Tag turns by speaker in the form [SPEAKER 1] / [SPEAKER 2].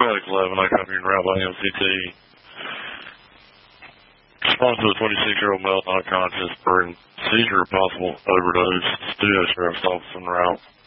[SPEAKER 1] Alex 11, I copy en route by MCT. Response to a 26-year-old male not conscious for seizure of possible overdose. Studio sheriff's office en route.